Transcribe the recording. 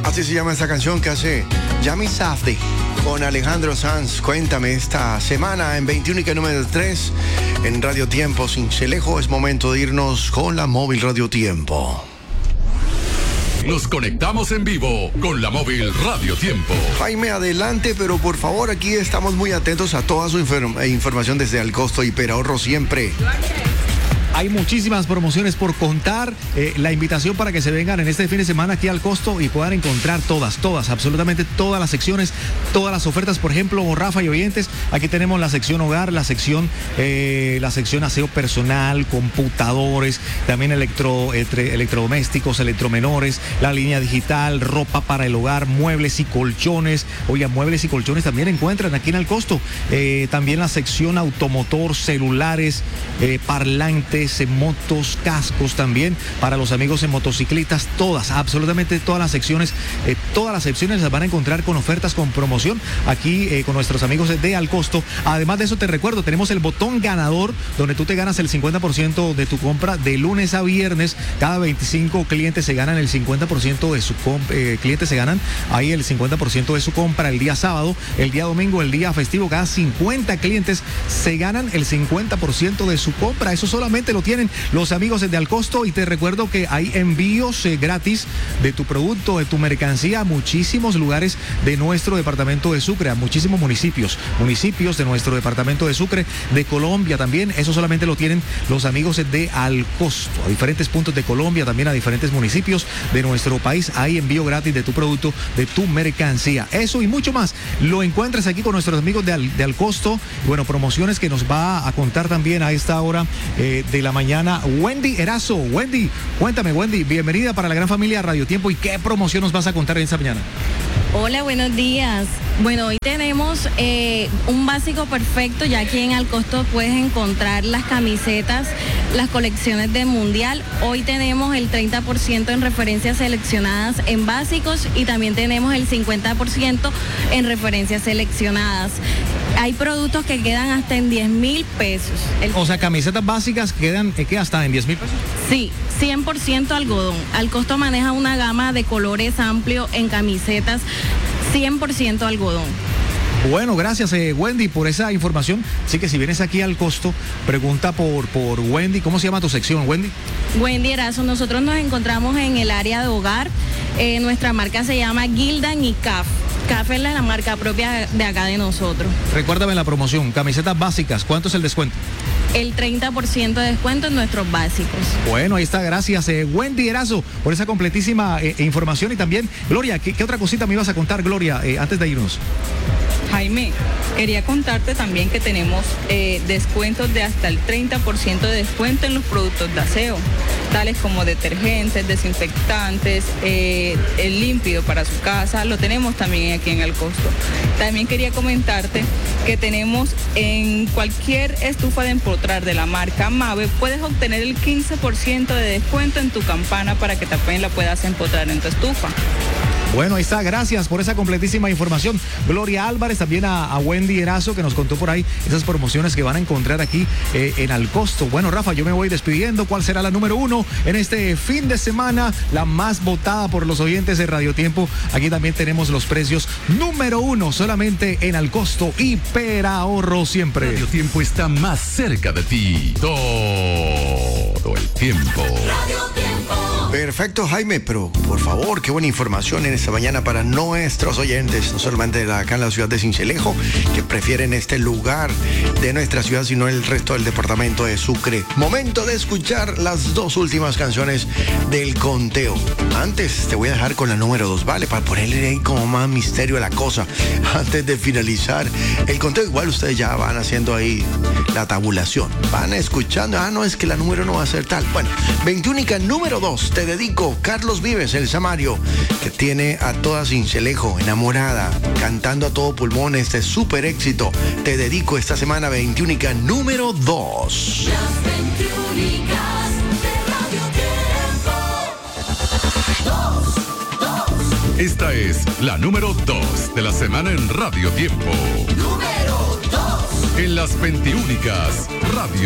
Así se llama esta canción que hace Yami Safdie con Alejandro Sanz. Cuéntame, esta semana en 21 y número 3 en Radio Tiempo Sincelejo. Es momento de irnos con la móvil Radio Tiempo. Nos conectamos en vivo con la móvil Radio Tiempo. Jaime, adelante, pero por favor, aquí estamos muy atentos a toda su información desde Alcosto Hiperahorro siempre. Hay muchísimas promociones por contar. La invitación para que se vengan en este fin de semana aquí al Costo y puedan encontrar todas, absolutamente todas las secciones, todas las ofertas. Por ejemplo, Rafa y oyentes, aquí tenemos la sección hogar, la sección aseo personal, computadores, también electrodomésticos, electromenores, la línea digital, ropa para el hogar, muebles y colchones. Oiga, muebles y colchones también encuentran aquí en el Costo. También la sección automotor, celulares, parlantes, motos, cascos también para los amigos en motocicletas, absolutamente todas las secciones las van a encontrar con ofertas, con promoción aquí con nuestros amigos de Alcosto. Además de eso, te recuerdo, tenemos el botón ganador donde tú te ganas el 50% de tu compra de lunes a viernes. Cada 25 clientes se ganan el 50% de su clientes se ganan ahí el 50% de su compra el día sábado, el día domingo, el día festivo. Cada 50 clientes se ganan el 50% de su compra. Eso solamente lo tienen los amigos de Alcosto, y te recuerdo que hay envíos gratis de tu producto, de tu mercancía a muchísimos lugares de nuestro departamento de Sucre, a muchísimos municipios de nuestro departamento de Sucre, de Colombia también. Eso solamente lo tienen los amigos de Alcosto, a diferentes puntos de Colombia, también a diferentes municipios de nuestro país. Hay envío gratis de tu producto, de tu mercancía. Eso y mucho más lo encuentras aquí con nuestros amigos de Alcosto. Bueno, promociones que nos va a contar también a esta hora de la mañana Wendy Erazo. Wendy, cuéntame, Wendy, bienvenida para la gran familia Radio Tiempo. ¿Y qué promoción nos vas a contar en esta mañana? Hola, buenos días. Bueno, hoy tenemos un básico perfecto. Ya aquí en Alcosto puedes encontrar las camisetas, las colecciones de Mundial. Hoy tenemos el 30% en referencias seleccionadas en básicos y también tenemos el 50% en referencias seleccionadas. Hay productos que quedan hasta en 10,000 pesos. O sea, camisetas básicas quedan hasta en 10,000 pesos. Sí, 100% algodón. Alcosto maneja una gama de colores amplio en camisetas, 100% algodón. Bueno, gracias Wendy por esa información. Así que si vienes aquí al Costo, pregunta por Wendy. ¿Cómo se llama tu sección, Wendy? Wendy Erazo. Nosotros nos encontramos en el área de hogar. Nuestra marca se llama Gildan y CAF. CAF es la marca propia de acá de nosotros. Recuérdame la promoción, camisetas básicas, ¿cuánto es el descuento? El 30% de descuento en nuestros básicos. Bueno, ahí está, gracias Wendy Erazo por esa completísima información. Y también, Gloria, ¿qué otra cosita me ibas a contar, Gloria, antes de irnos? Jaime, quería contarte también que tenemos descuentos de hasta el 30% de descuento en los productos de aseo, tales como detergentes, desinfectantes, el límpido para su casa, lo tenemos también aquí en el Costo. También quería comentarte que tenemos en cualquier estufa de empotrar de la marca Mave, puedes obtener el 15% de descuento en tu campana para que también la puedas empotrar en tu estufa. Bueno, ahí está, gracias por esa completísima información, Gloria Álvarez, también a Wendy Erazo, que nos contó por ahí esas promociones que van a encontrar aquí en Alcosto. Bueno, Rafa, yo me voy despidiendo. ¿Cuál será la número 1 en este fin de semana? La más votada por los oyentes de Radio Tiempo. Aquí también tenemos los precios número 1, solamente en Alcosto Hiperahorro siempre. Radio Tiempo está más cerca de ti todo el tiempo. Radio Tiempo. Perfecto, Jaime, pero por favor, qué buena información en esta mañana para nuestros oyentes, no solamente de acá en la ciudad de Sincelejo, que prefieren este lugar de nuestra ciudad, sino el resto del departamento de Sucre. Momento de escuchar las dos últimas canciones del conteo. Antes te voy a dejar con la número 2, ¿vale? Para ponerle ahí como más misterio a la cosa. Antes de finalizar el conteo, igual ustedes ya van haciendo ahí la tabulación. Van escuchando, no, es que la número no va a ser tal. Bueno, 21 número 2. Te dedico, Carlos Vives, el Samario, que tiene a toda Sincelejo enamorada, cantando a todo pulmón este súper éxito. Te dedico esta semana 21 número 2. Las 21 de Radio Tiempo. 2. Esta es la número 2 de la semana en Radio Tiempo. Número 2. En las 21 Radio